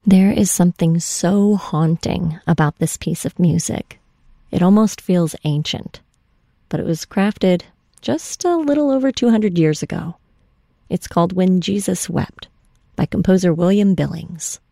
There is something so haunting about this piece of music. It almost feels ancient, but it was crafted just a little over 200 years ago. It's called When Jesus Wept by composer William Billings.